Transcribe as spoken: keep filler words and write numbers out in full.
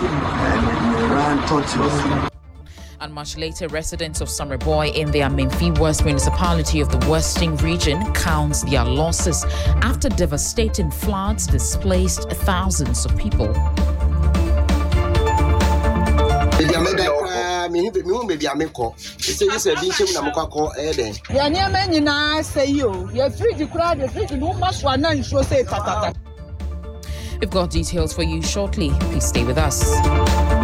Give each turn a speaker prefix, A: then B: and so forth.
A: And much later, residents of Summerboy in the Amenfi West municipality of the Western region counts their losses after devastating floods displaced thousands of people. We've got details for you shortly. Please stay with us.